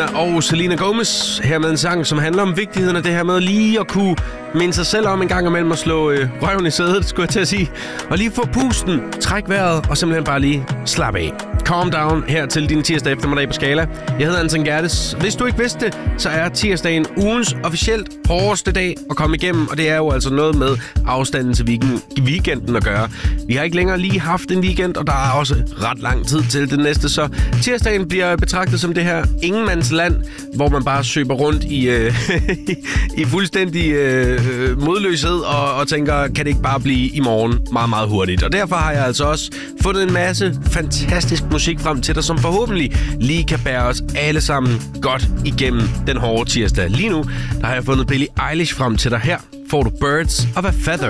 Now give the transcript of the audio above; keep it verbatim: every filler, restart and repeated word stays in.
Maluma og Selena Gomez. Her med en sang, som handler om vigtigheden af det her med lige at kunne minde sig selv om en gang imellem at slå øh, røven i sædet, skulle jeg til at sige. Og lige få pusten, træk vejret og simpelthen bare lige slappe af. Calm down her til din tirsdag eftermiddag på Skala. Jeg hedder Anton Gerdes. Hvis du ikke vidste det, så er tirsdagen ugens officielt hårdeste dag at komme igennem. Og det er jo altså noget med afstanden til weekenden at gøre. Vi har ikke længere lige haft en weekend, og der er også ret lang tid til det næste. Så tirsdagen bliver betragtet som det her ingenmandsland, hvor man bare søber rundt i, øh, i fuldstændig øh, modløshed og, og tænker, kan det ikke bare blive i morgen meget, meget hurtigt. Og derfor har jeg altså også fundet en masse fantastisk musik frem til dig, som forhåbentlig lige kan bære os alle sammen godt igennem den hårde tirsdag. Lige nu, der har jeg fundet Billie Eilish frem til dig. Her får du Birds of a Feather.